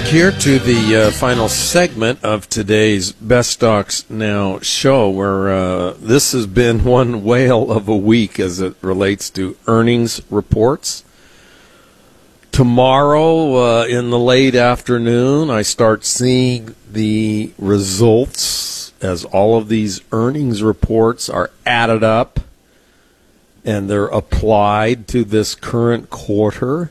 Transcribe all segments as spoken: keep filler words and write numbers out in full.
here to the uh, final segment of today's Best Stocks Now show, where uh, this has been one whale of a week as it relates to earnings reports. Tomorrow uh, in the late afternoon, I start seeing the results as all of these earnings reports are added up and they're applied to this current quarter.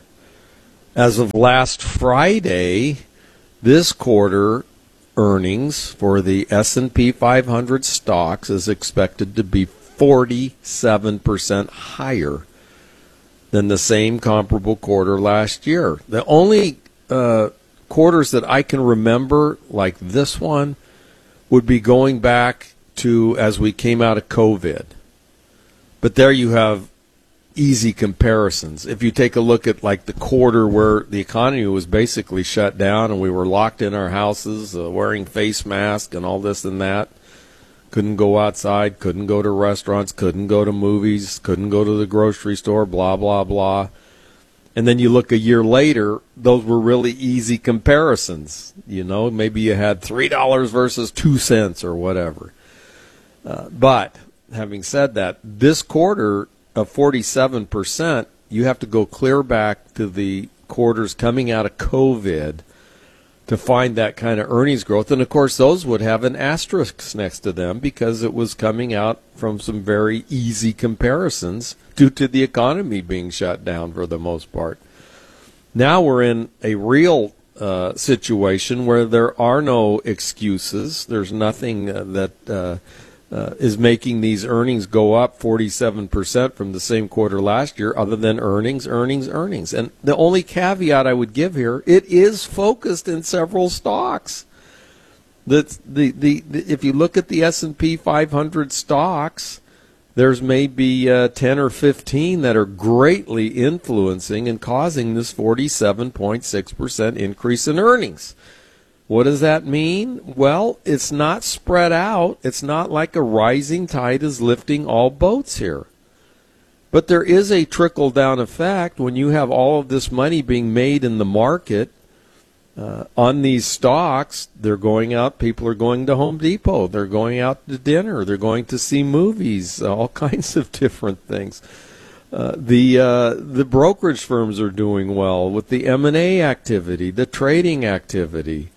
As of last Friday, this quarter earnings for the S and P five hundred stocks is expected to be forty-seven percent higher than the same comparable quarter last year. The only uh, quarters that I can remember like this one would be going back to as we came out of COVID. But there you have easy comparisons. If you take a look at like the quarter where the economy was basically shut down and we were locked in our houses uh, wearing face masks and all this and that, couldn't go outside, couldn't go to restaurants, couldn't go to movies, couldn't go to the grocery store, blah, blah, blah. And then you look a year later, those were really easy comparisons. You know, maybe you had three dollars versus two cents or whatever. Uh, but having said that, this quarter of forty-seven percent, you have to go clear back to the quarters coming out of COVID to find that kind of earnings growth. And, of course, those would have an asterisk next to them because it was coming out from some very easy comparisons due to the economy being shut down for the most part. Now we're in a real uh, situation where there are no excuses. There's nothing uh, that uh, uh, is making these earnings go up forty-seven percent from the same quarter last year other than earnings, earnings, earnings. And the only caveat I would give here, it is focused in several stocks. That's the, the, the if you look at the S and P five hundred stocks, there's maybe uh, ten or fifteen that are greatly influencing and causing this forty-seven point six percent increase in earnings. What does that mean? Well, it's not spread out. It's not like a rising tide is lifting all boats here. But there is a trickle-down effect when you have all of this money being made in the market uh, on these stocks. They're going out. People are going to Home Depot. They're going out to dinner. They're going to see movies, all kinds of different things. Uh, the uh, the brokerage firms are doing well with the M and A activity, the trading activity.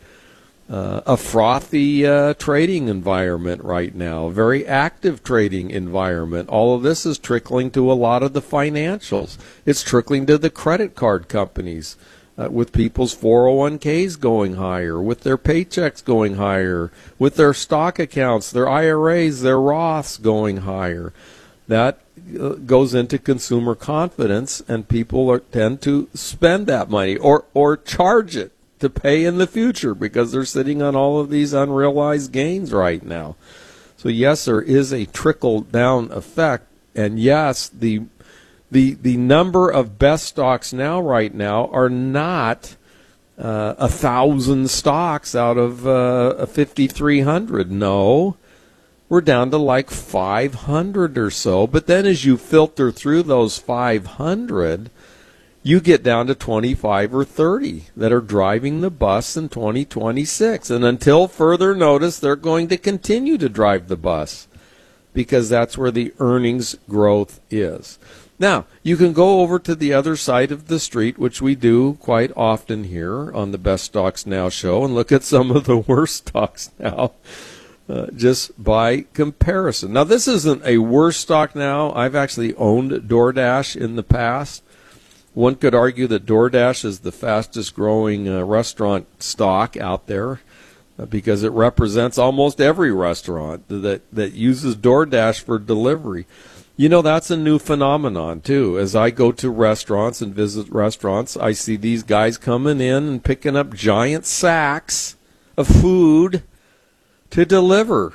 Uh, a frothy uh, trading environment right now, a very active trading environment. All of this is trickling to a lot of the financials. It's trickling to the credit card companies uh, with people's four oh one k's going higher, with their paychecks going higher, with their stock accounts, their I R As, their Roths going higher. That uh, goes into consumer confidence, and people are, tend to spend that money or, or charge it to pay in the future because they're sitting on all of these unrealized gains right now. So yes, there is a trickle down effect, and yes, the the the number of best stocks now right now are not uh, a thousand stocks out of uh, a fifty-three hundred. No, we're down to like five hundred or so. But then as you filter through those five hundred, you get down to twenty-five or thirty that are driving the bus in twenty twenty-six. And until further notice, they're going to continue to drive the bus because that's where the earnings growth is. Now, you can go over to the other side of the street, which we do quite often here on the Best Stocks Now show, and look at some of the worst stocks now uh, just by comparison. Now, this isn't a worst stock now. I've actually owned DoorDash in the past. One could argue that DoorDash is the fastest growing uh, restaurant stock out there uh, because it represents almost every restaurant that, that uses DoorDash for delivery. You know, that's a new phenomenon, too. As I go to restaurants and visit restaurants, I see these guys coming in and picking up giant sacks of food to deliver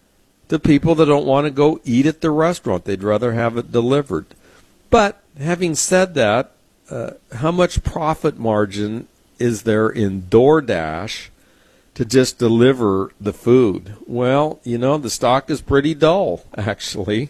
to people that don't want to go eat at the restaurant. They'd rather have it delivered. But having said that, Uh, how much profit margin is there in DoorDash to just deliver the food? Well, you know, the stock is pretty dull, actually.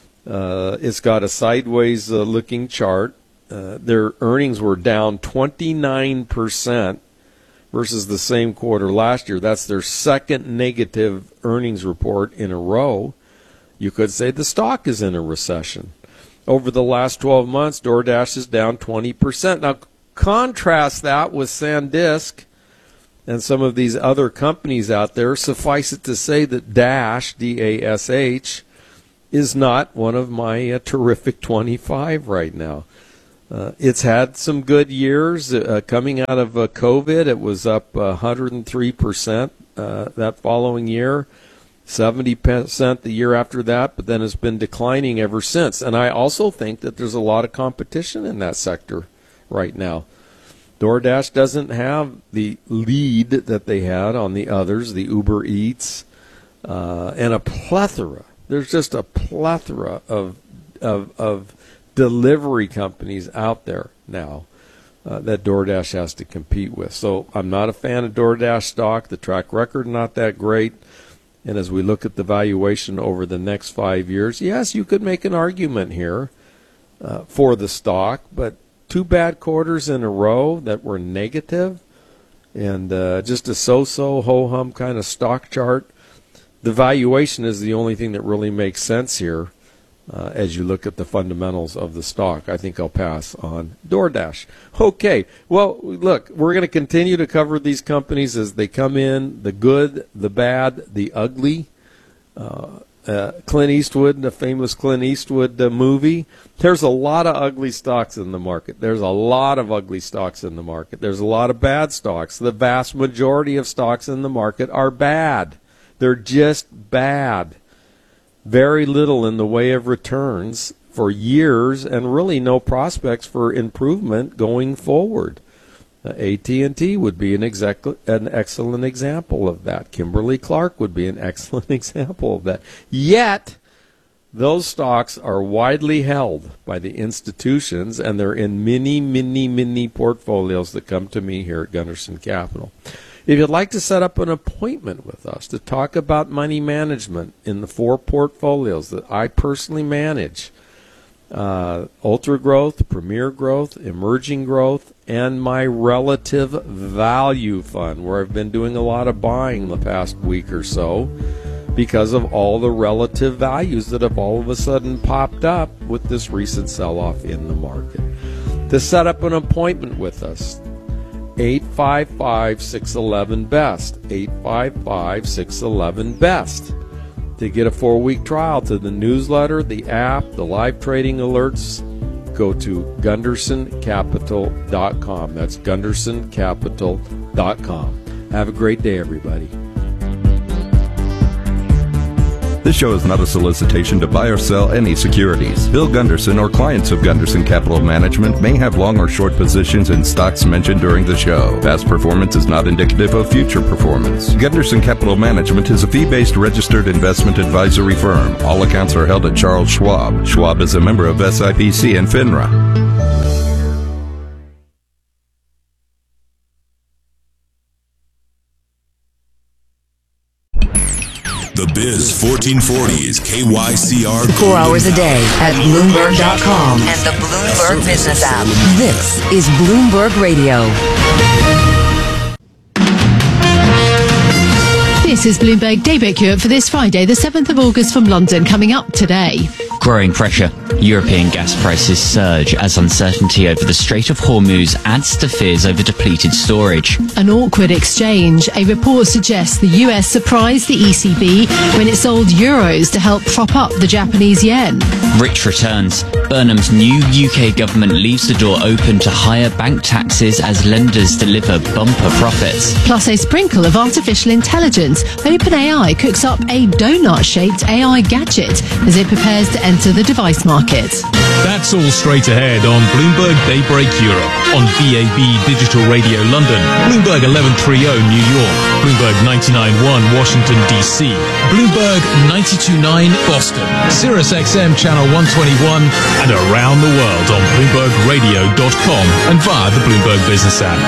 Uh, it's got a sideways uh, looking chart. Uh, their earnings were down twenty-nine percent versus the same quarter last year. That's their second negative earnings report in a row. You could say the stock is in a recession. Over the last twelve months, DoorDash is down twenty percent. Now, contrast that with SanDisk and some of these other companies out there. Suffice it to say that Dash, D A S H, is not one of my uh, terrific twenty-five right now. Uh, it's had some good years. Uh, coming out of uh, COVID, it was up uh, one hundred three percent uh, that following year, seventy percent the year after that, but then it's been declining ever since. And I also think that there's a lot of competition in that sector right now. DoorDash doesn't have the lead that they had on the others, the Uber Eats, uh, and a plethora. There's just a plethora of of, of delivery companies out there now uh, that DoorDash has to compete with. So I'm not a fan of DoorDash stock. The track record not that great. And as we look at the valuation over the next five years, yes, you could make an argument here uh, for the stock, but two bad quarters in a row that were negative and uh, just a so-so, ho-hum kind of stock chart. The valuation is the only thing that really makes sense here uh, as you look at the fundamentals of the stock. I think I'll pass on DoorDash. Okay, well, look, we're going to continue to cover these companies as they come in, the good, the bad, the ugly. Uh, uh, Clint Eastwood, the famous Clint Eastwood uh, movie. There's a lot of ugly stocks in the market. There's a lot of ugly stocks in the market. There's a lot of bad stocks. The vast majority of stocks in the market are bad. They're just bad. Very little in the way of returns for years and really no prospects for improvement going forward. Uh, A T and T would be an, exec- an excellent example of that. Kimberly-Clark would be an excellent example of that. Yet, those stocks are widely held by the institutions, and they're in many, many, many portfolios that come to me here at Gunderson Capital. If you'd like to set up an appointment with us to talk about money management in the four portfolios that I personally manage, uh, Ultra Growth, Premier Growth, Emerging Growth, and my Relative Value Fund, where I've been doing a lot of buying the past week or so because of all the relative values that have all of a sudden popped up with this recent sell-off in the market. To set up an appointment with us, eight five five, six one one, B E S T, eight five five, six one one, B E S T. To get a four-week trial to the newsletter, the app, the live trading alerts, go to gunderson capital dot com. That's gunderson capital dot com. Have a great day, everybody. This show is not a solicitation to buy or sell any securities. Bill Gunderson or clients of Gunderson Capital Management may have long or short positions in stocks mentioned during the show. Past performance is not indicative of future performance. Gunderson Capital Management is a fee-based registered investment advisory firm. All accounts are held at Charles Schwab. Schwab is a member of S I P C and FINRA. The Biz fourteen forty is K Y C R. Four hours a day at Bloomberg dot com and the Bloomberg Business app. This is Bloomberg Radio. This is Bloomberg Daybreak Europe for this Friday, the seventh of August from London, coming up today. Growing pressure. European gas prices surge as uncertainty over the Strait of Hormuz adds to fears over depleted storage. An awkward exchange. A report suggests the U S surprised the E C B when it sold euros to help prop up the Japanese yen. Rich returns. Burnham's new U K government leaves the door open to higher bank taxes as lenders deliver bumper profits. Plus a sprinkle of artificial intelligence. OpenAI cooks up a donut-shaped A I gadget as it prepares to enter the device market. That's all straight ahead on Bloomberg Daybreak Europe on B A B Digital Radio London, Bloomberg eleven thirty New York, Bloomberg ninety-nine point one Washington D C, Bloomberg ninety-two point nine Boston, Sirius X M Channel one twenty-one, and around the world on Bloomberg Radio dot com and via the Bloomberg Business app.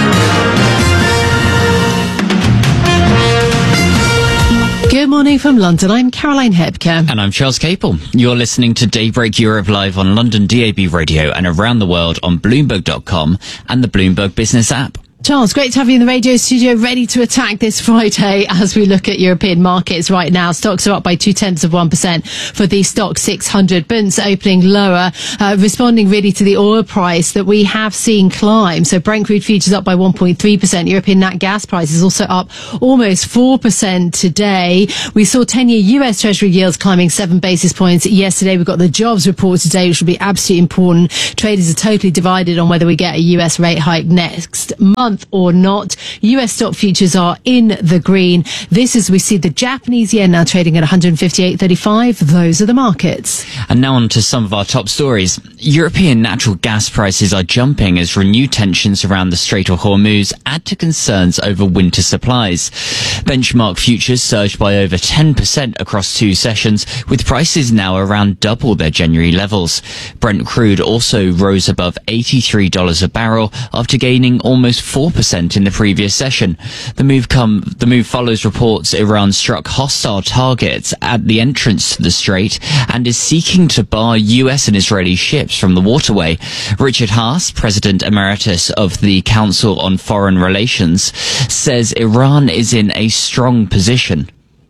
Good morning from London. I'm Caroline Hebker. And I'm Charles Capel. You're listening to Daybreak Europe live on London D A B Radio and around the world on Bloomberg dot com and the Bloomberg Business app. Charles, great to have you in the radio studio, ready to attack this Friday as we look at European markets right now. Stocks are up by two tenths of one percent for the stock six hundred. Bunds opening lower, uh, responding really to the oil price that we have seen climb. So Brent crude futures up by one point three percent. European nat gas prices also up almost four percent today. We saw ten-year U S Treasury yields climbing seven basis points yesterday. We've got the jobs report today, which will be absolutely important. Traders are totally divided on whether we get a U S rate hike next month or not. U S stock futures are in the green. This is we see the Japanese yen now trading at one fifty-eight thirty-five. Those are the markets. And now on to some of our top stories. European natural gas prices are jumping as renewed tensions around the Strait of Hormuz add to concerns over winter supplies. Benchmark futures surged by over ten percent across two sessions, with prices now around double their January levels. Brent crude also rose above eighty-three dollars a barrel after gaining almost four percent in the previous session. The move come the move follows reports Iran struck hostile targets at the entrance to the strait and is seeking to bar U S and Israeli ships from the waterway. Richard Haas, President Emeritus of the Council on Foreign Relations, says Iran is in a strong position.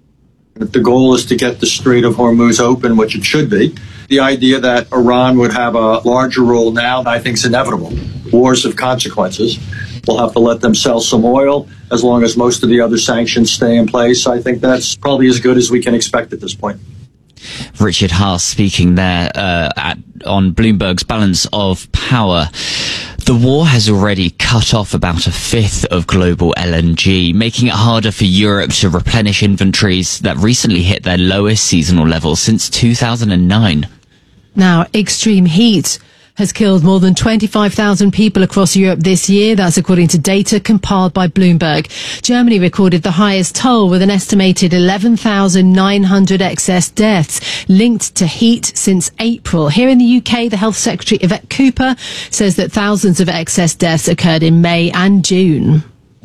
If the goal is to get the Strait of Hormuz open, which it should be, the idea that Iran would have a larger role now, I think is inevitable. Wars have consequences. We'll have to let them sell some oil as long as most of the other sanctions stay in place. I think that's probably as good as we can expect at this point. Richard Haas speaking there uh, at, on Bloomberg's Balance of Power. The war has already cut off about a fifth of global L N G, making it harder for Europe to replenish inventories that recently hit their lowest seasonal level since two thousand nine. Now, extreme heat has killed more than twenty-five thousand people across Europe this year. That's according to data compiled by Bloomberg. Germany recorded the highest toll with an estimated eleven thousand nine hundred excess deaths linked to heat since April. Here in the U K, the Health Secretary Yvette Cooper says that thousands of excess deaths occurred in May and June.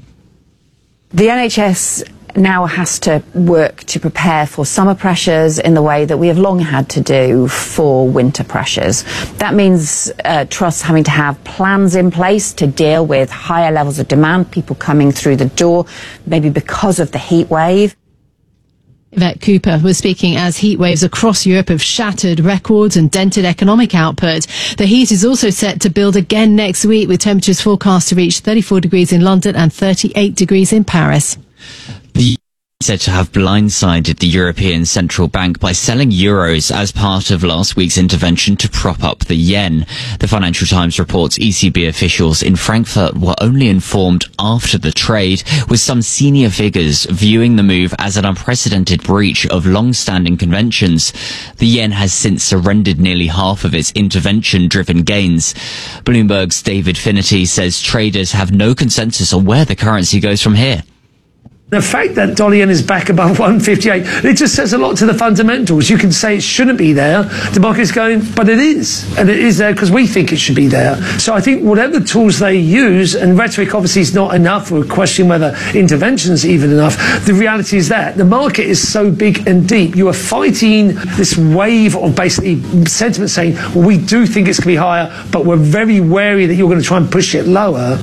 The N H S now has to work to prepare for summer pressures in the way that we have long had to do for winter pressures. That means uh, trusts having to have plans in place to deal with higher levels of demand, people coming through the door, maybe because of the heat wave. Yvette Cooper was speaking as heat waves across Europe have shattered records and dented economic output. The heat is also set to build again next week, with temperatures forecast to reach thirty-four degrees in London and thirty-eight degrees in Paris. The said to have blindsided the European Central Bank by selling euros as part of last week's intervention to prop up the yen. The Financial Times reports E C B officials in Frankfurt were only informed after the trade, with some senior figures viewing the move as an unprecedented breach of long-standing conventions. The yen has since surrendered nearly half of its intervention-driven gains. Bloomberg's David Finnerty says traders have no consensus on where the currency goes from here. The fact that dollar yen is back above one fifty-eight, it just says a lot to the fundamentals. You can say it shouldn't be there. The market's going, but it is. And it is there because we think it should be there. So I think whatever tools they use, and rhetoric obviously is not enough, we're questioning whether intervention is even enough. The reality is that the market is so big and deep. You are fighting this wave of basically sentiment saying, well, we do think it's going to be higher, but we're very wary that you're going to try and push it lower.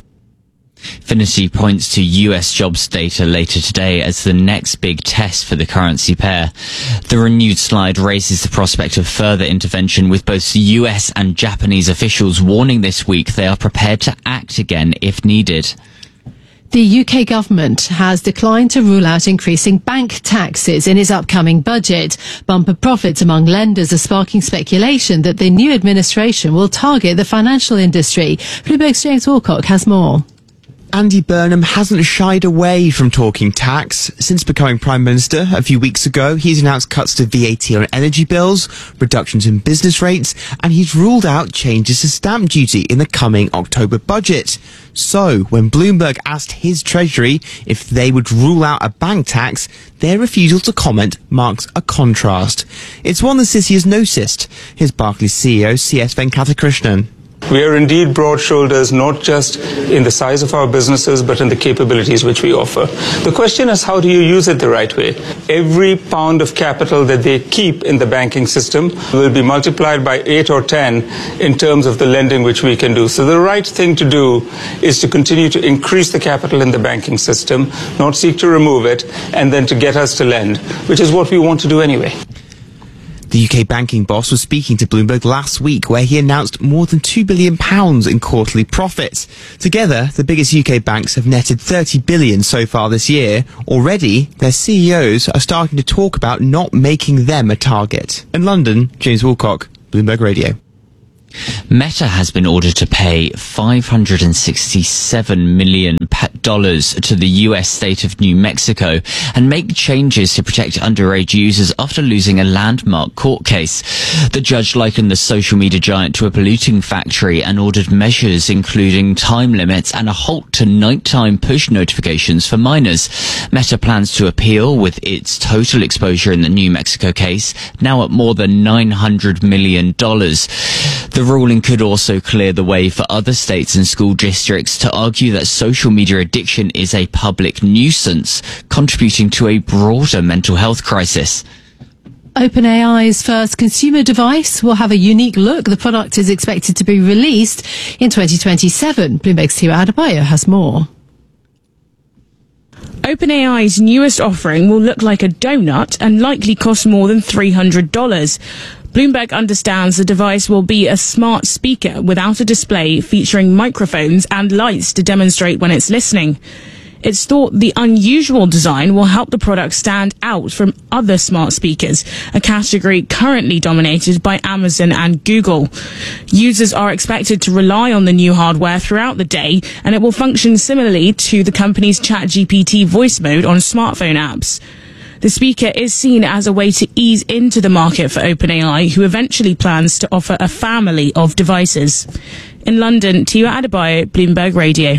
Finnerty points to U S jobs data later today as the next big test for the currency pair. The renewed slide raises the prospect of further intervention, with both U S and Japanese officials warning this week they are prepared to act again if needed. The U K government has declined to rule out increasing bank taxes in its upcoming budget. Bumper profits among lenders are sparking speculation that the new administration will target the financial industry. Bloomberg's James Walcock has more. Andy Burnham hasn't shied away from talking tax. Since becoming Prime Minister a few weeks ago, he's announced cuts to V A T on energy bills, reductions in business rates, and he's ruled out changes to stamp duty in the coming October budget. So, when Bloomberg asked his Treasury if they would rule out a bank tax, their refusal to comment marks a contrast. It's one the City has noticed. Here's Barclays C E O C S Venkatakrishnan. We are indeed broad shoulders, not just in the size of our businesses, but in the capabilities which we offer. The question is, how do you use it the right way? Every pound of capital that they keep in the banking system will be multiplied by eight or ten in terms of the lending which we can do. So the right thing to do is to continue to increase the capital in the banking system, not seek to remove it, and then to get us to lend, which is what we want to do anyway. The U K banking boss was speaking to Bloomberg last week, where he announced more than two billion pounds in quarterly profits. Together, the biggest U K banks have netted thirty billion pounds so far this year. Already, their C E Os are starting to talk about not making them a target. In London, James Woolcock, Bloomberg Radio. Meta has been ordered to pay five hundred sixty-seven million dollars to the U S state of New Mexico and make changes to protect underage users after losing a landmark court case. The judge likened the social media giant to a polluting factory and ordered measures including time limits and a halt to nighttime push notifications for minors. Meta plans to appeal, with its total exposure in the New Mexico case now at more than nine hundred million dollars. The ruling could also clear the way for other states and school districts to argue that social media addiction is a public nuisance, contributing to a broader mental health crisis. OpenAI's first consumer device will have a unique look. The product is expected to be released in twenty twenty-seven. Bloomberg's Tiwa Adebayo has more. OpenAI's newest offering will look like a donut and likely cost more than three hundred dollars. Bloomberg understands the device will be a smart speaker without a display, featuring microphones and lights to demonstrate when it's listening. It's thought the unusual design will help the product stand out from other smart speakers, a category currently dominated by Amazon and Google. Users are expected to rely on the new hardware throughout the day, and it will function similarly to the company's ChatGPT voice mode on smartphone apps. The speaker is seen as a way to ease into the market for OpenAI, who eventually plans to offer a family of devices. In London, Tiwa Adebayo, Bloomberg Radio.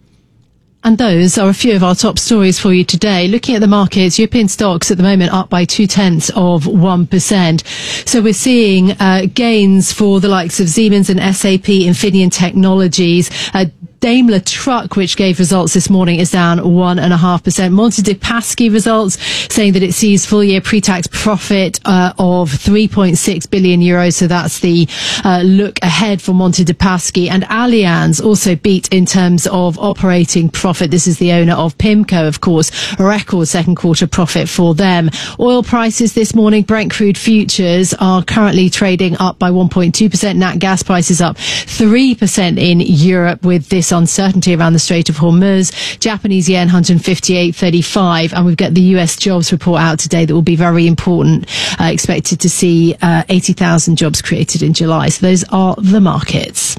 And those are a few of our top stories for you today. Looking at the markets, European stocks at the moment up by two tenths of one percent. So we're seeing uh, gains for the likes of Siemens and S A P, Infineon Technologies. Uh, Daimler Truck, which gave results this morning, is down one and a half percent. Monte dei Paschi results saying that it sees full year pre-tax profit uh, of three point six billion euros. So that's the uh, look ahead for Monte dei Paschi. And Allianz also beat in terms of operating profit. This is the owner of PIMCO, of course, a record second quarter profit for them. Oil prices this morning, Brent crude futures are currently trading up by one point two percent. Nat gas prices up three percent in Europe with this uncertainty around the Strait of Hormuz. Japanese yen one hundred fifty-eight thirty-five, and we've got the U S jobs report out today that will be very important. Uh, expected to see uh, eighty thousand jobs created in July. So those are the markets.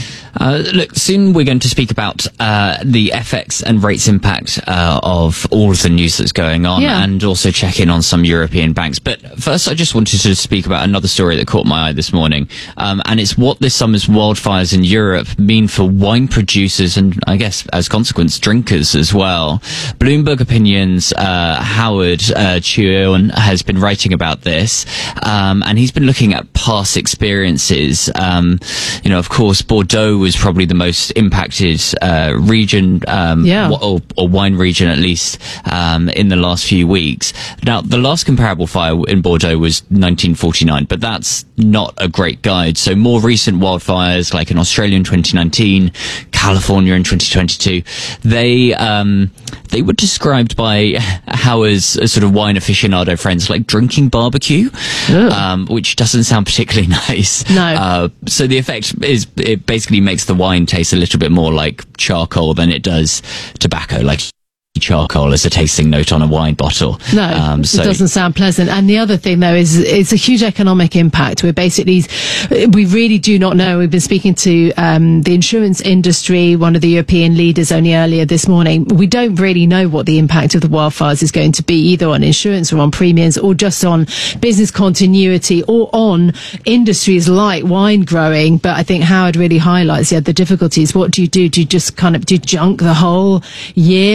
Uh, look, soon we're going to speak about uh, the F X and rates impact uh, of all of the news that's going on, yeah. and also check in on some European banks. But first, I just wanted to speak about another story that caught my eye this morning, um, and it's what this summer's wildfires in Europe mean for wine producers and, I guess, as consequence, drinkers as well. Bloomberg Opinion's uh, Howard uh, Chuon has been writing about this, um, and he's been looking at past experiences. Um, you know, of course, Bordeaux was probably the most impacted uh, region, um, yeah. or, or wine region at least, um, in the last few weeks. Now, the last comparable fire in Bordeaux was nineteen forty-nine, but that's not a great guide. So more recent wildfires, like in Australia in twenty nineteen, California in twenty twenty-two, they um, they were described by Howard's sort of wine aficionado friends like drinking barbecue, um, which doesn't sound particularly nice. No. Uh, so the effect is, it basically makes the wine taste a little bit more like charcoal than it does tobacco, like charcoal as a tasting note on a wine bottle. No, um, so it doesn't sound pleasant. And the other thing, though, is it's a huge economic impact. We're basically, we really do not know. We've been speaking to um, the insurance industry, one of the European leaders, only earlier this morning. We don't really know what the impact of the wildfires is going to be, either on insurance or on premiums, or just on business continuity, or on industries like wine growing. But I think Howard really highlights yeah, the difficulties. What do you do? Do you just kind of do you junk the whole year?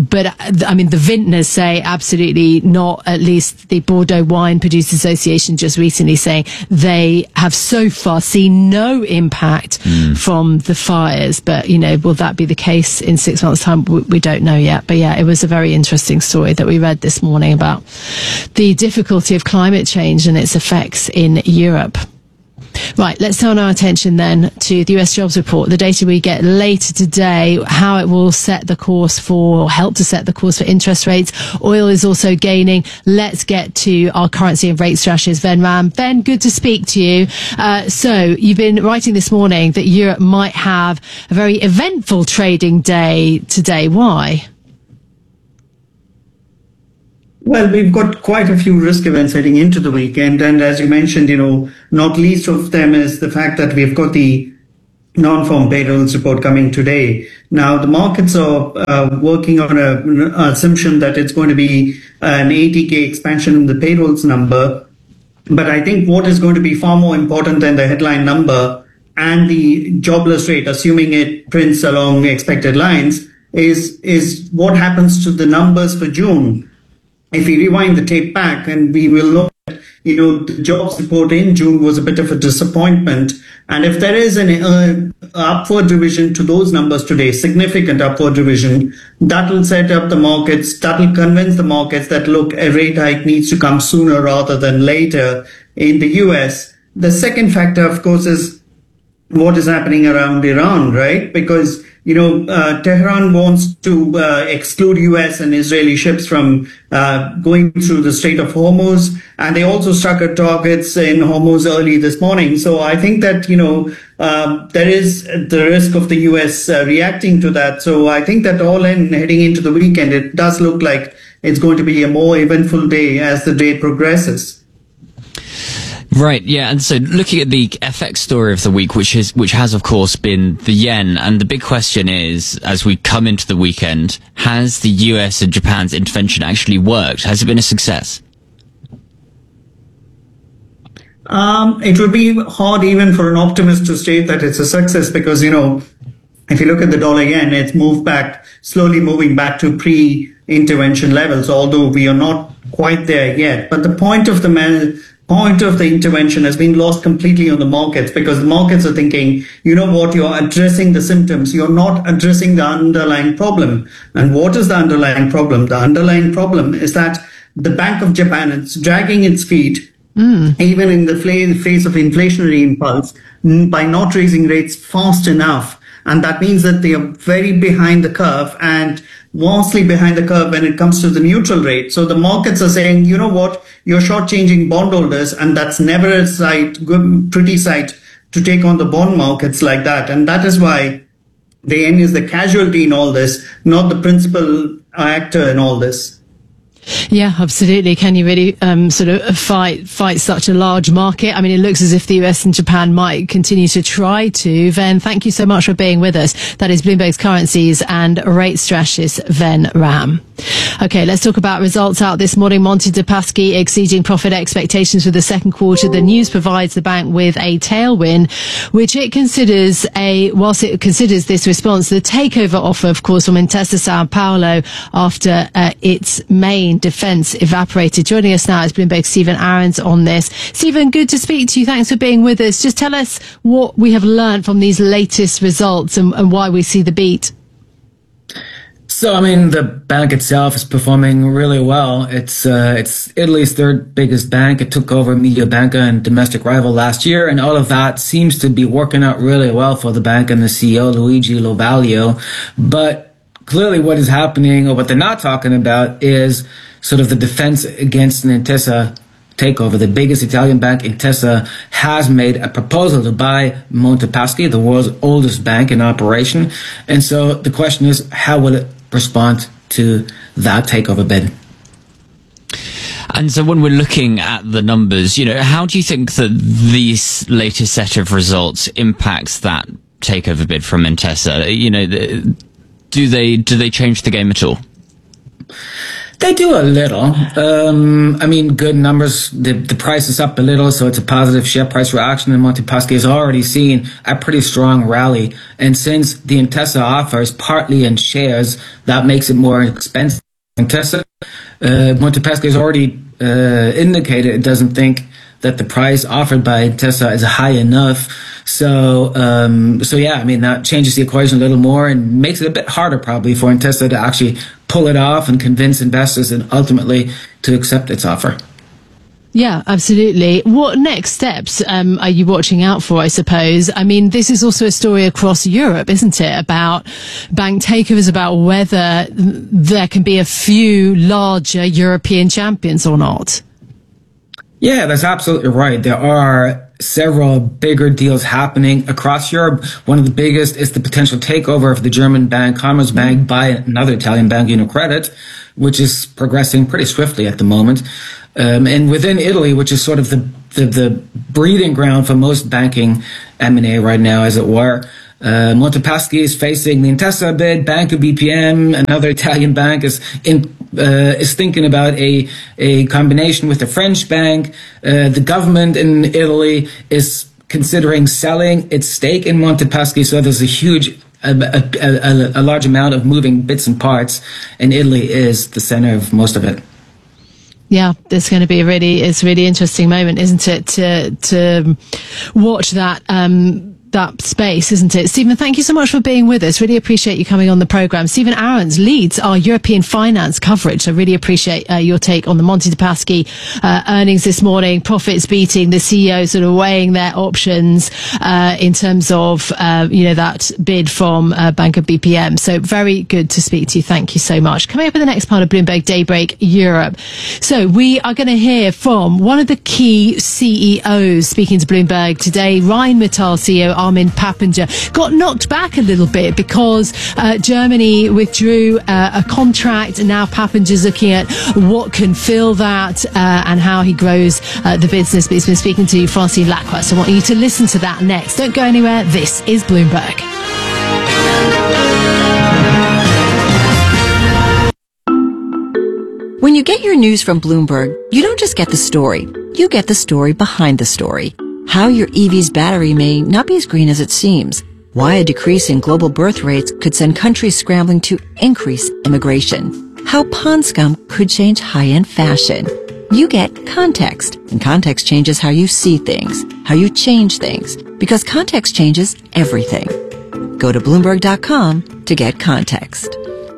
but uh, I mean, the vintners say absolutely not. At least the Bordeaux Wine Producers Association just recently saying they have so far seen no impact mm. from the fires. But, you know, will that be the case in six months' time? We, we don't know yet. But yeah, it was a very interesting story that we read this morning about the difficulty of climate change and its effects in Europe. Right, let's turn our attention then to the U S jobs report, the data we get later today, how it will set the course for, help to set the course for interest rates. Oil is also gaining. Let's get to our currency and rate strategist, Ben Ram. Ben, good to speak to you. Uh, so you've been writing this morning that Europe might have a very eventful trading day today. Why? Well, we've got quite a few risk events heading into the weekend. And as you mentioned, you know, not least of them is the fact that we've got the non-farm payrolls report coming today. Now, the markets are uh, working on an assumption that it's going to be an eighty K expansion in the payrolls number. But I think what is going to be far more important than the headline number and the jobless rate, assuming it prints along expected lines, is, is what happens to the numbers for June. If we rewind the tape back and we will look at, you know, the jobs report in June was a bit of a disappointment. And if there is an uh, upward revision to those numbers today, significant upward revision, that will set up the markets, that will convince the markets that, look, a rate hike needs to come sooner rather than later in the U S. The second factor, of course, is what is happening around Iran, right? Because, you know, uh, Tehran wants to uh, exclude U S and Israeli ships from uh, going through the Strait of Hormuz. And they also struck at targets in Hormuz early this morning. So I think that, you know, uh, there is the risk of the U S uh, reacting to that. So I think that all in heading into the weekend, it does look like it's going to be a more eventful day as the day progresses. Right, yeah, and so looking at the F X story of the week, which is which has of course been the yen, and the big question is, as we come into the weekend, has the U S and Japan's intervention actually worked? Has it been a success? Um, it would be hard even for an optimist to state that it's a success because, you know, if you look at the dollar yen, it's moved back, slowly moving back to pre-intervention levels, although we are not quite there yet. But the point of the mel- point of the intervention has been lost completely on the markets because the markets are thinking, you know what, you're addressing the symptoms. You're not addressing the underlying problem. And what is the underlying problem? The underlying problem is that the Bank of Japan is dragging its feet, mm. even in the face of inflationary impulse, by not raising rates fast enough. And that means that they are very behind the curve and vastly behind the curve when it comes to the neutral rate. So the markets are saying, you know what, you're shortchanging bondholders, and that's never a sight, good, pretty sight to take on the bond markets like that. And that is why the yen is the casualty in all this, not the principal actor in all this. Yeah, absolutely. Can you really um, sort of fight fight such a large market? I mean, it looks as if the U S and Japan might continue to try to. Ven, thank you so much for being with us. That is Bloomberg's currencies and rate strategist, Ven Ram. Okay, let's talk about results out this morning. Monte dei Paschi exceeding profit expectations for the second quarter. The news provides the bank with a tailwind, which it considers a, whilst it considers this response, the takeover offer, of course, from Intesa Sanpaolo after uh, its main defence evaporated. Joining us now is Bloomberg's Stephen Aarons on this. Stephen, good to speak to you. Thanks for being with us. Just tell us what we have learned from these latest results and, and why we see the beat. So, I mean, the bank itself is performing really well. It's uh, it's Italy's third biggest bank. It took over Mediobanca and domestic rival last year, and all of that seems to be working out really well for the bank and the C E O, Luigi Lovaglio. But clearly what is happening, or what they're not talking about, is sort of the defense against an Intesa takeover. The biggest Italian bank, Intesa, has made a proposal to buy Monte dei Paschi, the world's oldest bank in operation. And so the question is, how will it respond to that takeover bid? And so when we're looking at the numbers, you know, how do you think that this latest set of results impacts that takeover bid from Intesa? You know, the, do they do they change the game at all? They do a little. Um, I mean, good numbers. The, the price is up a little, so it's a positive share price reaction. And Monte Paschi has already seen a pretty strong rally. And since the Intesa offer is partly in shares, that makes it more expensive. Intesa, uh, Monte Paschi has already uh, indicated it doesn't think that the price offered by Intesa is high enough. So, um, so yeah, I mean, that changes the equation a little more and makes it a bit harder probably for Intesa to actually pull it off and convince investors and ultimately to accept its offer. Yeah, absolutely. What next steps um, are you watching out for, I suppose? I mean, this is also a story across Europe, isn't it? About bank takeovers, about whether there can be a few larger European champions or not. Yeah, that's absolutely right. There are several bigger deals happening across Europe. One of the biggest is the potential takeover of the German bank Commerzbank by another Italian bank, UniCredit, which is progressing pretty swiftly at the moment. Um, and within Italy, which is sort of the, the, the breeding ground for most banking M and A right now, as it were, uh, Monte Paschi is facing the Intesa bid. Banco B P M, another Italian bank, is in Uh, is thinking about a a combination with a French bank. Uh, the government in Italy is considering selling its stake in Monte Paschi, so there's a huge, a, a, a, a large amount of moving bits and parts, and Italy is the center of most of it. Yeah, it's going to be a really, it's a really interesting moment, isn't it, to to watch that. Um, that space, isn't it? Stephen, thank you so much for being with us. Really appreciate you coming on the programme. Stephen Aarons leads our European finance coverage. I really appreciate uh, your take on the Monte Paschi uh, earnings this morning, profits beating, the C E O sort of weighing their options uh, in terms of, uh, you know, that bid from uh, Banco B P M. So very good to speak to you. Thank you so much. Coming up in the next part of Bloomberg Daybreak Europe. So we are going to hear from one of the key C E Os speaking to Bloomberg today, Rheinmetall C E O Armin Pappenger, got knocked back a little bit because uh, Germany withdrew uh, a contract, and now Pappenger's looking at what can fill that uh, and how he grows uh, the business. But he's been speaking to Francine Lacqua, so I want you to listen to that next. Don't go anywhere. This is Bloomberg. When you get your news from Bloomberg, you don't just get the story. You get the story behind the story. How your E V's battery may not be as green as it seems. Why a decrease in global birth rates could send countries scrambling to increase immigration. How pond scum could change high-end fashion. You get context, and context changes how you see things, how you change things, because context changes everything. Go to Bloomberg dot com to get context.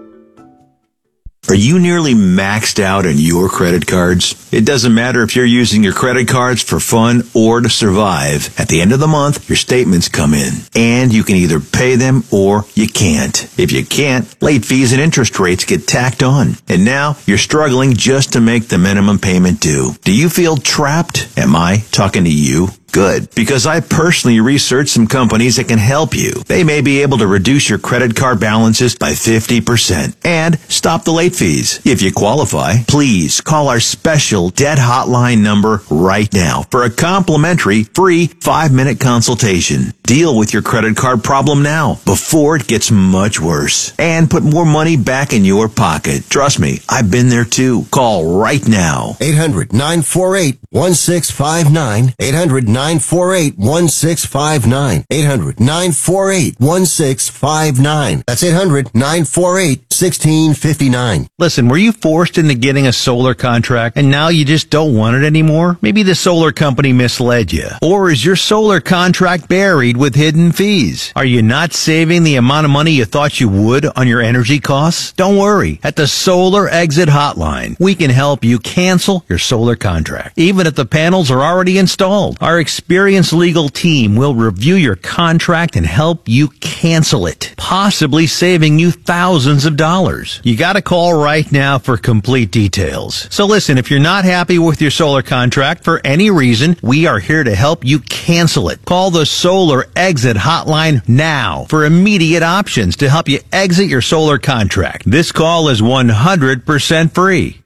Are you nearly maxed out on your credit cards? It doesn't matter if you're using your credit cards for fun or to survive. At the end of the month, your statements come in, and you can either pay them or you can't. If you can't, late fees and interest rates get tacked on. And now you're struggling just to make the minimum payment due. Do you feel trapped? Am I talking to you? Good, because I personally researched some companies that can help you. They may be able to reduce your credit card balances by fifty percent and stop the late fees. If you qualify, please call our special debt hotline number right now for a complimentary free five-minute consultation. Deal with your credit card problem now before it gets much worse and put more money back in your pocket. Trust me, I've been there too. Call right now. eight hundred nine four eight one six five nine. eight hundred nine four eight one six five nine. eight hundred nine four eight one six five nine. That's eight hundred nine four eight one six five nine. Listen, were you forced into getting a solar contract and now you just don't want it anymore? Maybe the solar company misled you. Or is your solar contract buried with hidden fees? Are you not saving the amount of money you thought you would on your energy costs? Don't worry. At the Solar Exit Hotline, we can help you cancel your solar contract, even if the panels are already installed. Our experienced legal team will review your contract and help you cancel it, possibly saving you thousands of dollars. You got to call right now for complete details. So listen, if you're not happy with your solar contract for any reason, we are here to help you cancel it. Call the Solar Exit Hotline now for immediate options to help you exit your solar contract. This call is one hundred percent free.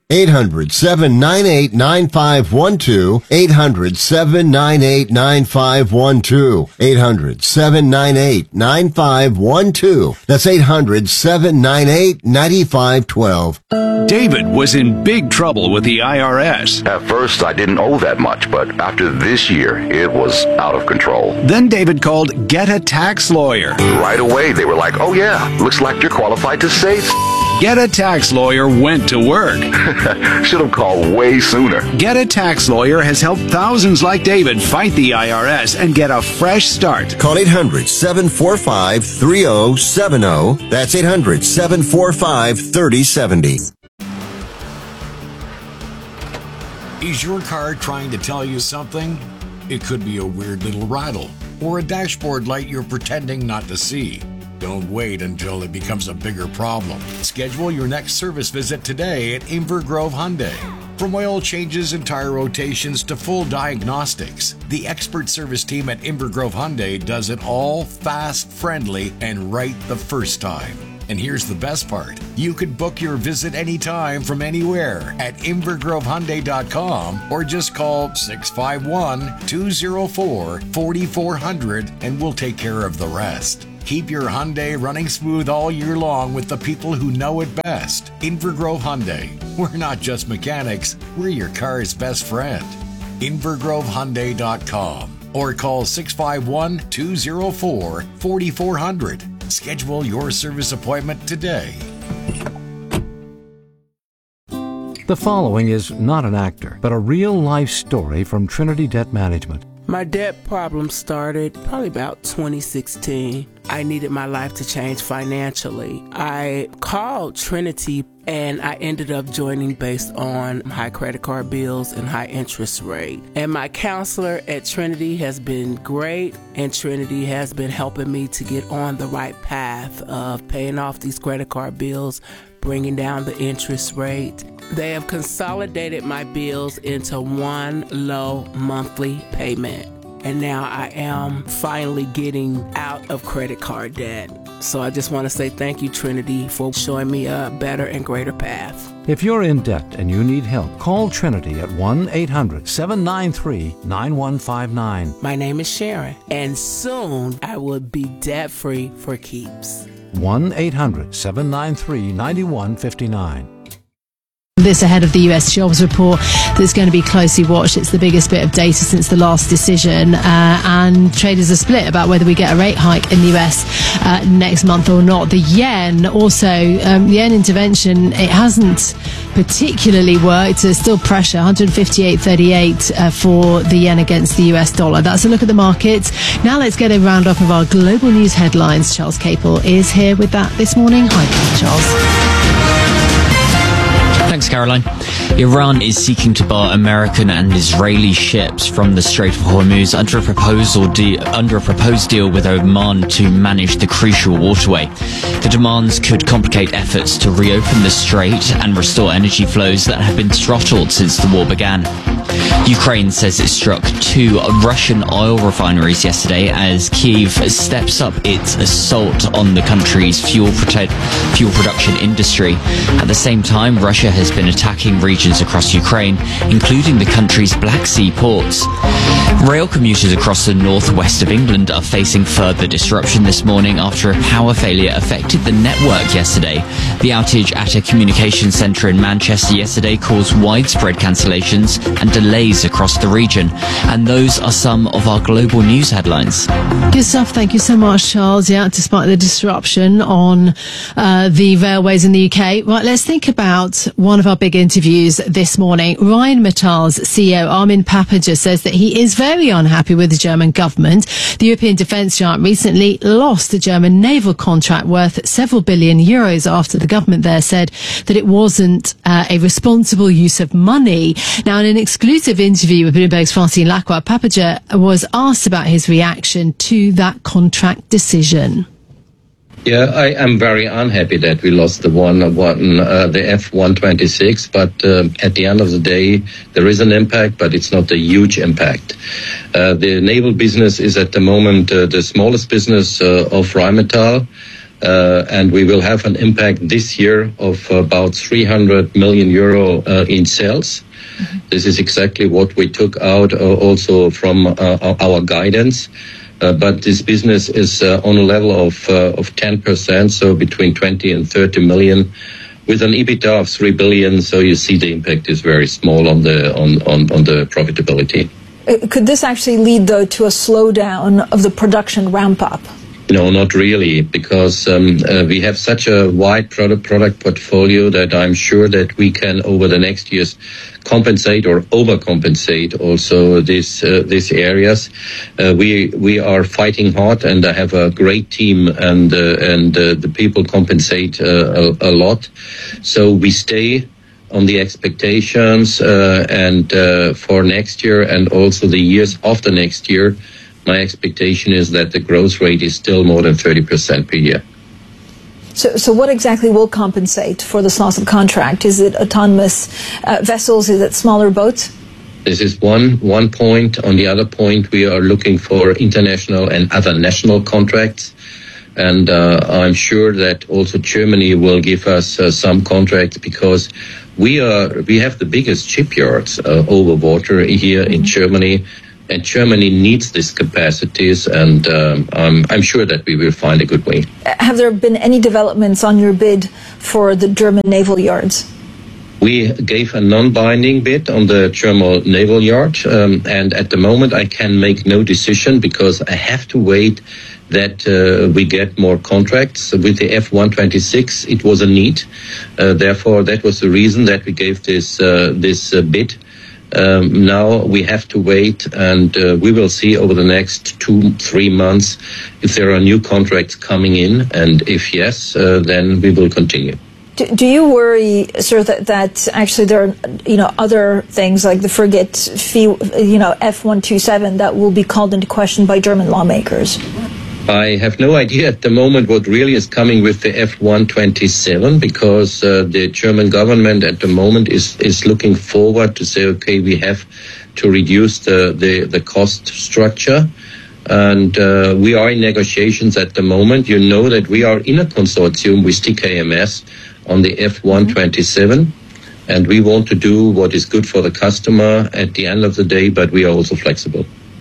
eight hundred, seven nine eight, nine five one two. eight hundred, seven nine eight, nine five one two. eight hundred, seven nine eight, nine five one two. That's eight hundred, seven nine eight, nine five one two. David was in big trouble with the I R S. At first, I didn't owe that much, but after this year, it was out of control. Then David called Get a Tax Lawyer. Right away, they were like, oh yeah, looks like you're qualified to say Get a Tax Lawyer went to work. Should have called way sooner. Get a Tax Lawyer has helped thousands like David fight the I R S and get a fresh start. Call eight hundred, seven four five, three zero seven zero. That's eight hundred, seven four five, three zero seven zero. Is your car trying to tell you something? It could be a weird little rattle or a dashboard light you're pretending not to see. Don't wait until it becomes a bigger problem. Schedule your next service visit today at Inver Grove Hyundai. From oil changes and tire rotations to full diagnostics, the expert service team at Inver Grove Hyundai does it all fast, friendly, and right the first time. And here's the best part. You can book your visit anytime from anywhere at inver grove hyundai dot com or just call six five one, two zero four, four four zero zero and we'll take care of the rest. Keep your Hyundai running smooth all year long with the people who know it best. Inver Grove Hyundai. We're not just mechanics, we're your car's best friend. inver grove hyundai dot com or call six five one, two zero four, four four zero zero. Schedule your service appointment today. The following is not an actor, but a real-life story from Trinity Debt Management. My debt problem started probably about twenty sixteen. I needed my life to change financially. I called Trinity and I ended up joining based on high credit card bills and high interest rate. And my counselor at Trinity has been great, and Trinity has been helping me to get on the right path of paying off these credit card bills, bringing down the interest rate. They have consolidated my bills into one low monthly payment. And now I am finally getting out of credit card debt. So I just want to say thank you, Trinity, for showing me a better and greater path. If you're in debt and you need help, call Trinity at one eight hundred, seven nine three, nine one five nine. My name is Sharon, and soon I will be debt-free for keeps. one eight hundred, seven nine three, nine one five nine. This ahead of the U S jobs report that's going to be closely watched. It's the biggest bit of data since the last decision, uh, and traders are split about whether we get a rate hike in the U S uh, next month or not. The yen also, um, the yen intervention, it hasn't particularly worked. There's still pressure, one fifty-eight thirty-eight uh, for the yen against the U S dollar. That's a look at the markets. Now let's get a roundup of our global news headlines. Charles Capel is here with that this morning. Hi, Charles. Thanks, Caroline. Iran is seeking to bar American and Israeli ships from the Strait of Hormuz under a proposal de- under a proposed deal with Oman to manage the crucial waterway. The demands could complicate efforts to reopen the strait and restore energy flows that have been throttled since the war began. Ukraine says it struck two Russian oil refineries yesterday as Kyiv steps up its assault on the country's fuel, prote- fuel production industry. At the same time, Russia has been attacking regions across Ukraine, including the country's Black Sea ports. Rail commuters across the northwest of England are facing further disruption this morning after a power failure affected the network yesterday. The outage at a communications centre in Manchester yesterday caused widespread cancellations and delays across the region. And those are some of our global news headlines. Good stuff. Thank you so much, Charles. Yeah, despite the disruption on uh, the railways in the U K. Right, let's think about one of our big interviews this morning. Rheinmetall's C E O, Armin Papager, says that he is very unhappy with the German government. The European defence giant recently lost a German naval contract worth several billion euros after the government there said that it wasn't uh, a responsible use of money. Now, in an exclusive interview with Bloomberg's Francine Lacroix, Papager was asked about his reaction to that contract decision. Yeah, I am very unhappy that we lost the one, one uh, the F one twenty-six, but uh, at the end of the day, there is an impact, but it's not a huge impact. Uh, the naval business is at the moment uh, the smallest business uh, of Rheinmetall. Uh, and we will have an impact this year of about three hundred million euro uh, in sales. Mm-hmm. This is exactly what we took out uh, also from uh, our guidance. Uh, but this business is uh, on a level of uh, of ten percent, so between twenty and thirty million, with an EBITDA of three billion. So you see the impact is very small on the on on, on the profitability. Could this actually lead, though, to a slowdown of the production ramp-up? No, not really, because um, uh, we have such a wide product product portfolio that I'm sure that we can, over the next years, compensate or overcompensate also these uh, these areas. Uh, we we are fighting hard, and I have a great team, and uh, and uh, the people compensate uh, a, a lot. So we stay on the expectations, uh, and uh, for next year and also the years after next year. My expectation is that the growth rate is still more than thirty percent per year. So, so what exactly will compensate for this loss of contract? Is it autonomous uh, vessels? Is it smaller boats? This is one one point. On the other point, we are looking for international and other national contracts. And uh, I'm sure that also Germany will give us uh, some contracts, because we are we have the biggest shipyards uh, over water here in Germany. And Germany needs these capacities, and um, I'm, I'm sure that we will find a good way. Have there been any developments on your bid for the German naval yards? We gave a non-binding bid on the German naval yard, um, and at the moment I can make no decision, because I have to wait that uh, we get more contracts. With the F one twenty-six, it was a need. Uh, therefore, that was the reason that we gave this, uh, this uh, bid. Um, now we have to wait, and uh, we will see over the next two, three months if there are new contracts coming in, and if yes, uh, then we will continue. Do, do you worry, sir, that, that actually there are, you know, other things like the frigate, you know, F one twenty-seven that will be called into question by German lawmakers? I have no idea at the moment what really is coming with the F one twenty-seven, because uh, the German government at the moment is, is looking forward to say, okay, we have to reduce the, the, the cost structure. And uh, we are in negotiations at the moment. You know that we are in a consortium with T K M S on the F one twenty-seven. And we want to do what is good for the customer at the end of the day, but we are also flexible.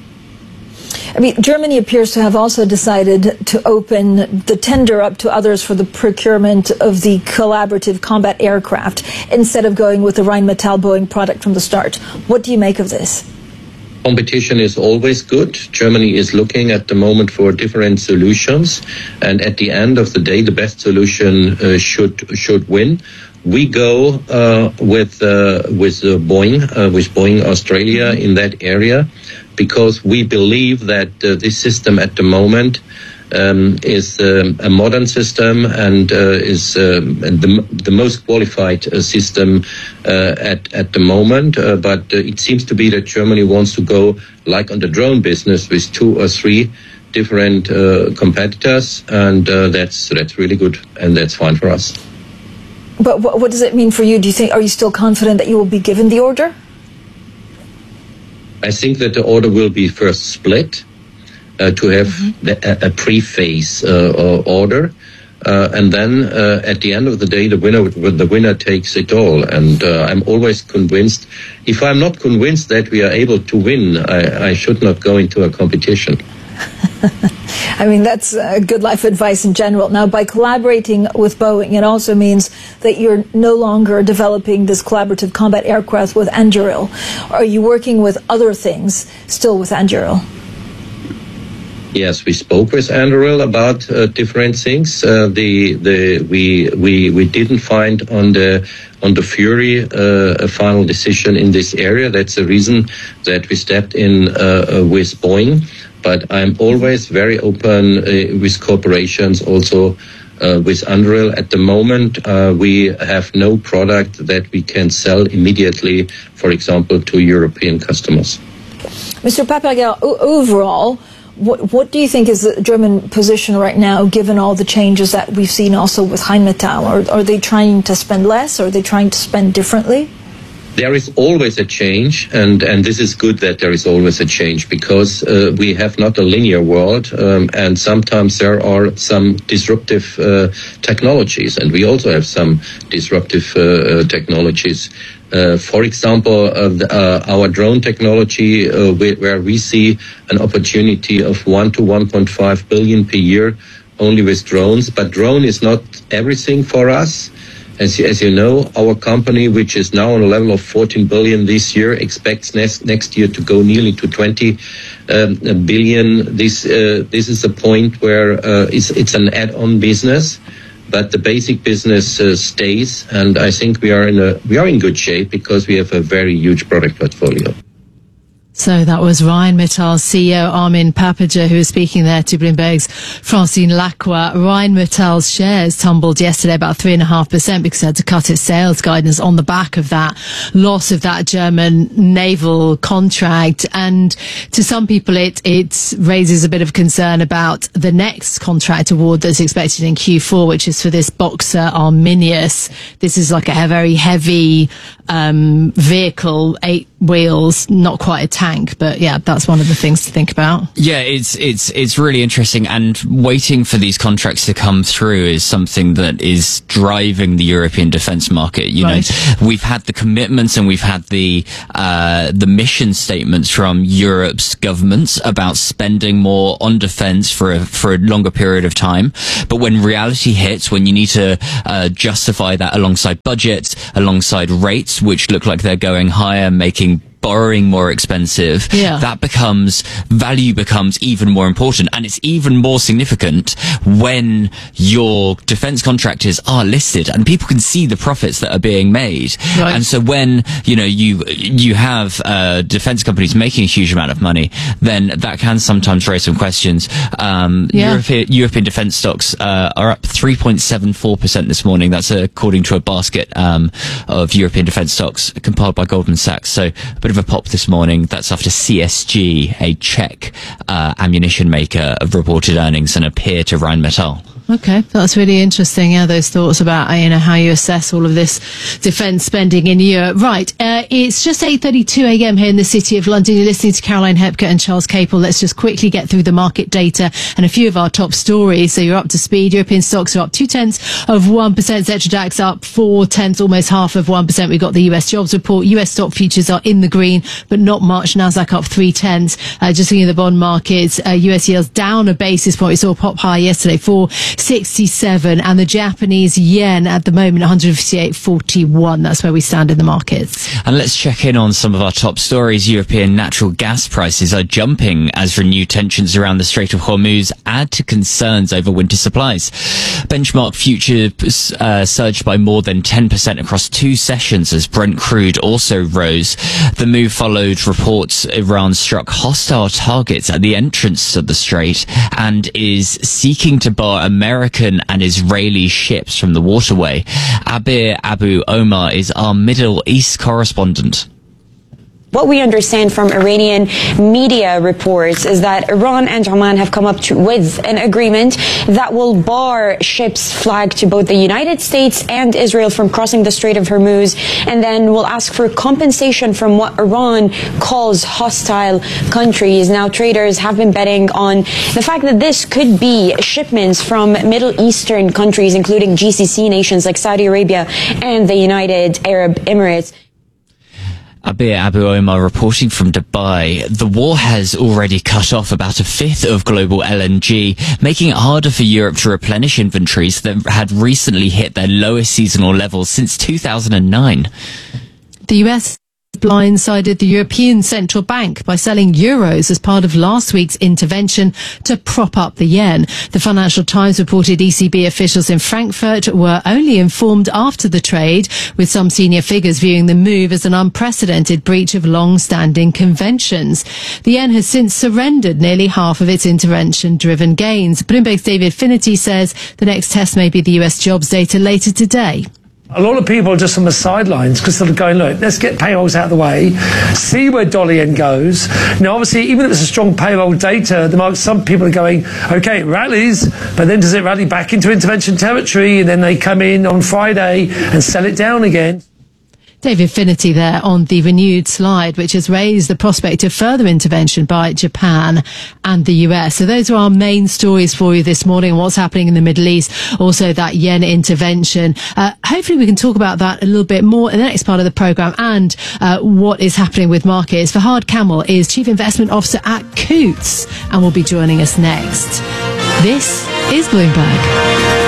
I mean, Germany appears to have also decided to open the tender up to others for the procurement of the collaborative combat aircraft instead of going with the Rheinmetall Boeing product from the start. What do you make of this? Competition is always good. Germany is looking at the moment for different solutions, and at the end of the day, the best solution uh, should should win. We go uh, with uh, with uh, Boeing, uh, with Boeing Australia in that area, because we believe that uh, this system at the moment um, is um, a modern system, and uh, is um, the, the most qualified uh, system uh, at at the moment. Uh, but uh, it seems to be that Germany wants to go like on the drone business with two or three different uh, competitors, and uh, that's that's really good, and that's fine for us. But what, what does it mean for you? Do you think, are you still confident that you will be given the order? I think that the order will be first split uh, to have mm-hmm. the, a, a pre-phase uh, order, uh, and then uh, at the end of the day, the winner the winner takes it all. And uh, I'm always convinced. If I'm not convinced that we are able to win, I, I should not go into a competition. I mean, that's uh, good life advice in general. Now, by collaborating with Boeing, it also means that you're no longer developing this collaborative combat aircraft with Anduril. Are you working with other things still with Anduril? Yes, we spoke with Anduril about uh, different things. Uh, the the we we we didn't find on the on the Fury uh, a final decision in this area. That's the reason that we stepped in uh, uh, with Boeing. But I'm always very open uh, with corporations, also uh, with Anduril. At the moment, uh, we have no product that we can sell immediately, for example, to European customers. Mister Paperger, overall, what, what do you think is the German position right now, given all the changes that we've seen also with Rheinmetall? Are, are they trying to spend less? Or are they trying to spend differently? there is always a change, and, and this is good that there is always a change, because uh, we have not a linear world, um, and sometimes there are some disruptive uh, technologies, and we also have some disruptive uh, uh, technologies. Uh, for example, uh, the, uh, our drone technology, uh, where, where we see an opportunity of one to one point five billion per year only with drones, but drone is not everything for us. As you, as you know, our company, which is now on a level of fourteen billion this year, expects next next year to go nearly to twenty um, billion. This uh, this is a point where uh, it's it's an add-on business, but the basic business uh, stays. And I think we are in a we are in good shape because we have a very huge product portfolio. So that was Rheinmetall C E O Armin Papperger, who was speaking there to Bloomberg's Francine Lacqua. Rheinmetall's shares tumbled yesterday about three and a half percent because it had to cut its sales guidance on the back of that loss of that German naval contract. And to some people, it, it raises a bit of concern about the next contract award that's expected in Q four, which is for this Boxer Arminius. This is like a very heavy um, vehicle, eight wheels, not quite a tank, but yeah, that's one of the things to think about. Yeah, it's it's it's really interesting, and waiting for these contracts to come through is something that is driving the European defence market. You right. know, we've had the commitments and we've had the uh, the mission statements from Europe's governments about spending more on defence for a, for a longer period of time. But when reality hits, when you need to uh, justify that alongside budgets, alongside rates, which look like they're going higher, making borrowing more expensive, yeah. that becomes, value becomes even more important. And it's even more significant when your defense contractors are listed and people can see the profits that are being made. Right. And so when, you know, you, you have, uh, defense companies making a huge amount of money, then that can sometimes raise some questions. Um, yeah. European, European defense stocks, uh, are up three point seven four percent this morning. That's according to a basket, um, of European defense stocks compiled by Goldman Sachs. So a bit of a pop this morning. That's after C S G, a Czech uh, ammunition maker, have reported earnings and a peer to Rheinmetall. Okay, that's really interesting. Yeah, those thoughts about, you know, how you assess all of this defence spending in Europe. Right, uh, it's just eight thirty-two a.m. here in the City of London. You're listening to Caroline Hepker and Charles Capel. Let's just quickly get through the market data and a few of our top stories. So you're up to speed. European stocks are up two tenths of one percent. Xetra DAX up four tenths, almost half of one percent. We've got the U S jobs report. U S stock futures are in the green, but not much. Nasdaq up three tenths. Uh, just looking at the bond markets, uh, U S yields down a basis point. We saw a pop high yesterday for sixty-seven, and the Japanese yen at the moment one fifty-eight forty-one. That's where we stand in the markets. And let's check in on some of our top stories. European natural gas prices are jumping as renewed tensions around the Strait of Hormuz add to concerns over winter supplies. Benchmark futures uh, surged by more than ten percent across two sessions as Brent crude also rose. The move followed reports Iran struck hostile targets at the entrance to the strait and is seeking to bar American and Israeli ships from the waterway. Abir Abu Omar is our Middle East correspondent. What we understand from Iranian media reports is that Iran and Oman have come up to, with an agreement that will bar ships flagged to both the United States and Israel from crossing the Strait of Hormuz, and then will ask for compensation from what Iran calls hostile countries. Now, traders have been betting on the fact that this could be shipments from Middle Eastern countries, including G C C nations like Saudi Arabia and the United Arab Emirates. Abir Abu Omar reporting from Dubai. The war has already cut off about a fifth of global L N G, making it harder for Europe to replenish inventories that had recently hit their lowest seasonal levels since two thousand nine. The U S blindsided the European Central Bank by selling euros as part of last week's intervention to prop up the yen. The Financial Times reported E C B officials in Frankfurt were only informed after the trade, with some senior figures viewing the move as an unprecedented breach of long-standing conventions. The yen has since surrendered nearly half of its intervention-driven gains. Bloomberg's David Finnerty says the next test may be the U S jobs data later today. A lot of people are just on the sidelines because they're going, look, let's get payrolls out of the way, see where dollar yen goes. Now, obviously, even if it's a strong payroll data, the market, some people are going, okay, it rallies, but then does it rally back into intervention territory? And then they come in on Friday and sell it down again. David Finnerty there on the renewed slide, which has raised the prospect of further intervention by Japan and the U S. So those are our main stories for you this morning, what's happening in the Middle East, also that yen intervention. Uh, hopefully we can talk about that a little bit more in the next part of the programme, and uh, what is happening with markets. Fahad Kamel is Chief Investment Officer at Coutts and will be joining us next. This is Bloomberg.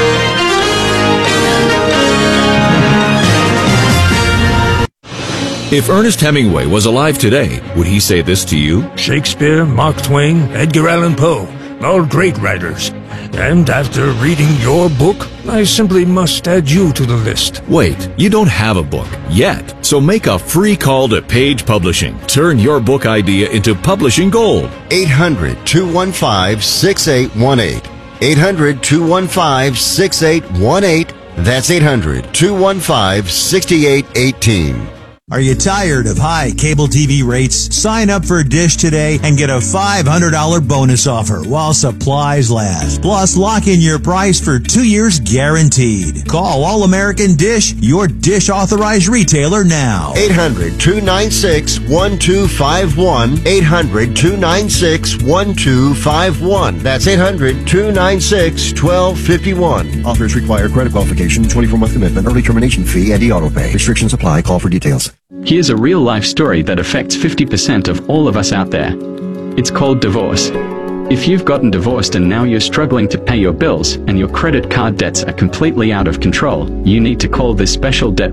If Ernest Hemingway was alive today, would he say this to you? Shakespeare, Mark Twain, Edgar Allan Poe, all great writers. And after reading your book, I simply must add you to the list. Wait, you don't have a book yet. So make a free call to Page Publishing. Turn your book idea into publishing gold. eight hundred, two one five, six eight one eight. eight hundred, two one five, six eight one eight. That's eight hundred, two one five, six eight one eight. Are you tired of high cable T V rates? Sign up for Dish today and get a five hundred dollars bonus offer while supplies last. Plus, lock in your price for two years guaranteed. Call All American Dish, your Dish authorized retailer now. eight hundred, two nine six, one two five one. eight hundred, two nine six, one two five one. That's eight hundred, two nine six, one two five one. Offers require credit qualification, twenty-four month commitment, early termination fee, and e-auto pay. Restrictions apply. Call for details. Here's a real-life story that affects fifty percent of all of us out there. It's called divorce. If you've gotten divorced and now you're struggling to pay your bills and your credit card debts are completely out of control, you need to call this special debt